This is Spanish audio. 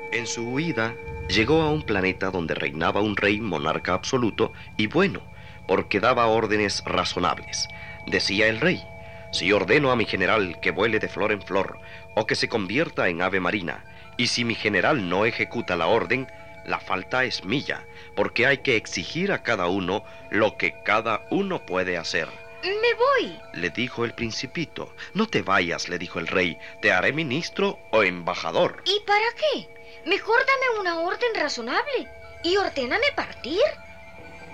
En su huida, llegó a un planeta donde reinaba un rey monarca absoluto y bueno, porque daba órdenes razonables. Decía el rey: si ordeno a mi general que vuele de flor en flor o que se convierta en ave marina, y si mi general no ejecuta la orden, la falta es mía, porque hay que exigir a cada uno lo que cada uno puede hacer. Me voy, Le dijo el principito. No te vayas, le dijo el rey, te haré ministro o embajador. ¿y para qué? Mejor dame una orden razonable y ordéname partir.